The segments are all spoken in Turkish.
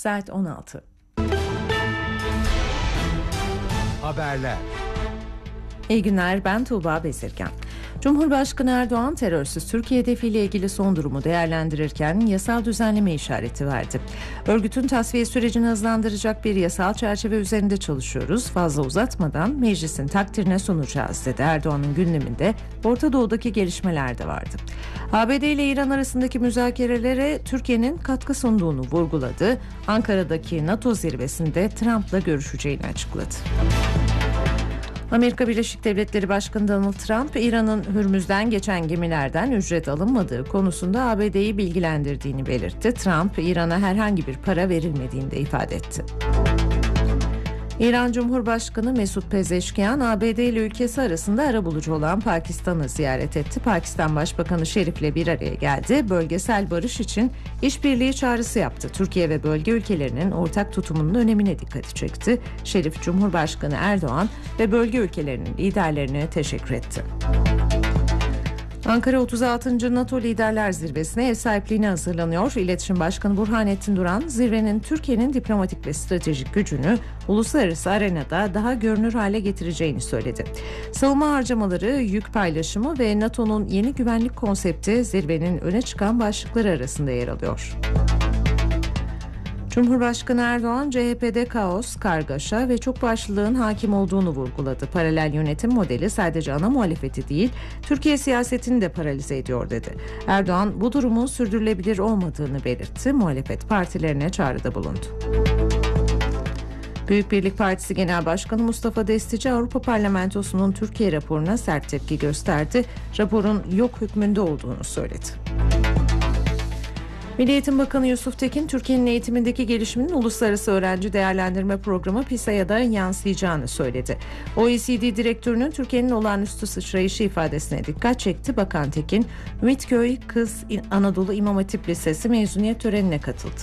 Saat 16. Haberler. İyi günler, ben Tuğba Bezirgen. Cumhurbaşkanı Erdoğan terörsüz Türkiye hedefiyle ilgili son durumu değerlendirirken yasal düzenleme işareti verdi. Örgütün tasfiye sürecini hızlandıracak bir yasal çerçeve üzerinde çalışıyoruz. Fazla uzatmadan meclisin takdirine sunacağız dedi. Erdoğan'ın gündeminde Orta Doğu'daki gelişmeler de vardı. ABD ile İran arasındaki müzakerelere Türkiye'nin katkı sunduğunu vurguladı. Ankara'daki NATO zirvesinde Trump'la görüşeceğini açıkladı. Amerika Birleşik Devletleri Başkanı Donald Trump, İran'ın Hürmüz'den geçen gemilerden ücret alınmadığı konusunda ABD'yi bilgilendirdiğini belirtti. Trump, İran'a herhangi bir para verilmediğini de ifade etti. İran Cumhurbaşkanı Mesut Pezeşkian, ABD ile ülkesi arasında arabulucu olan Pakistan'ı ziyaret etti. Pakistan Başbakanı Şerif'le bir araya geldi. Bölgesel barış için işbirliği çağrısı yaptı. Türkiye ve bölge ülkelerinin ortak tutumunun önemine dikkati çekti. Şerif, Cumhurbaşkanı Erdoğan ve bölge ülkelerinin liderlerine teşekkür etti. Ankara 36. NATO Liderler Zirvesi'ne ev sahipliğine hazırlanıyor. İletişim Başkanı Burhanettin Duran, zirvenin Türkiye'nin diplomatik ve stratejik gücünü uluslararası arenada daha görünür hale getireceğini söyledi. Savunma harcamaları, yük paylaşımı ve NATO'nun yeni güvenlik konsepti zirvenin öne çıkan başlıkları arasında yer alıyor. Cumhurbaşkanı Erdoğan, CHP'de kaos, kargaşa ve çok başlılığın hakim olduğunu vurguladı. Paralel yönetim modeli sadece ana muhalefeti değil, Türkiye siyasetini de paralize ediyor dedi. Erdoğan, bu durumun sürdürülebilir olmadığını belirtti. Muhalefet partilerine çağrıda bulundu. Büyük Birlik Partisi Genel Başkanı Mustafa Destici, Avrupa Parlamentosu'nun Türkiye raporuna sert tepki gösterdi. Raporun yok hükmünde olduğunu söyledi. Milli Eğitim Bakanı Yusuf Tekin, Türkiye'nin eğitimindeki gelişiminin Uluslararası Öğrenci Değerlendirme Programı PISA'ya da yansıyacağını söyledi. OECD Direktörü'nün Türkiye'nin olağanüstü sıçrayışı ifadesine dikkat çekti. Bakan Tekin, Ümitköy Kız Anadolu İmam Hatip Lisesi mezuniyet törenine katıldı.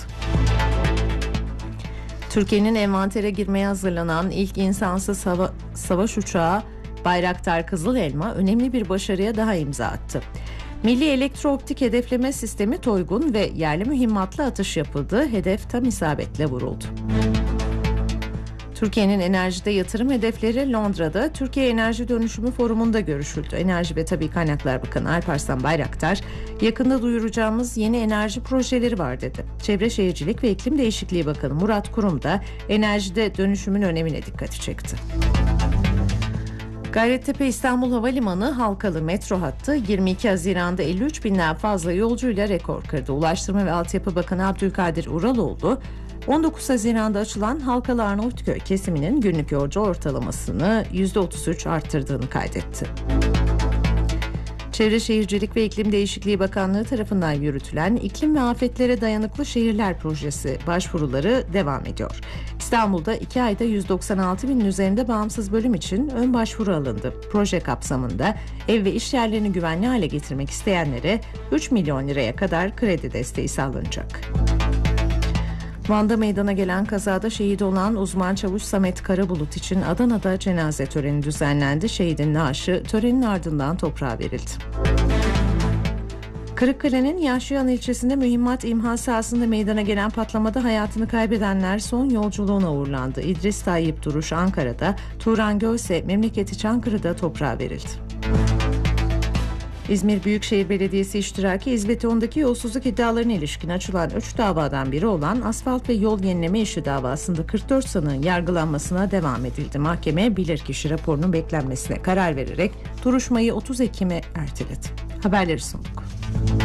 Türkiye'nin envantere girmeye hazırlanan ilk insansız savaş uçağı Bayraktar Kızılelma önemli bir başarıya daha imza attı. Milli Elektrooptik Hedefleme Sistemi Toygun ve yerli mühimmatlı atış yapıldı. Hedef tam isabetle vuruldu. Türkiye'nin enerjide yatırım hedefleri Londra'da Türkiye Enerji Dönüşümü Forumu'nda görüşüldü. Enerji ve Tabii Kaynaklar Bakanı Alparslan Bayraktar, yakında duyuracağımız yeni enerji projeleri var dedi. Çevre Şehircilik ve İklim Değişikliği Bakanı Murat Kurum da enerjide dönüşümün önemine dikkati çekti. Gayrettepe İstanbul Havalimanı halkalı metro hattı 22 Haziran'da 53 binden fazla yolcuyla rekor kırdı. Ulaştırma ve Altyapı Bakanı Abdülkadir Uraloğlu, 19 Haziran'da açılan halkalı Arnavutköy kesiminin günlük yolcu ortalamasını %33 arttırdığını kaydetti. Çevre Şehircilik ve İklim Değişikliği Bakanlığı tarafından yürütülen İklim ve Afetlere Dayanıklı Şehirler Projesi başvuruları devam ediyor. İstanbul'da 2 ayda 196 binin üzerinde bağımsız bölüm için ön başvuru alındı. Proje kapsamında ev ve iş yerlerini güvenli hale getirmek isteyenlere 3 milyon liraya kadar kredi desteği sağlanacak. Van'da meydana gelen kazada şehit olan uzman çavuş Samet Karabulut için Adana'da cenaze töreni düzenlendi. Şehidin naaşı törenin ardından toprağa verildi. Kırıkkale'nin Yaşlıyan ilçesinde mühimmat imha sahasında meydana gelen patlamada hayatını kaybedenler son yolculuğuna uğurlandı. İdris Tayyip Duruş Ankara'da, Turan Gölse memleketi Çankırı'da toprağa verildi. İzmir Büyükşehir Belediyesi iştiraki İzbeton'daki yolsuzluk iddialarına ilişkin açılan 3 davadan biri olan asfalt ve yol yenileme işi davasında 44 sanığın yargılanmasına devam edildi. Mahkeme bilirkişi raporunun beklenmesine karar vererek duruşmayı 30 Ekim'e erteledi. Haberleri sunduk.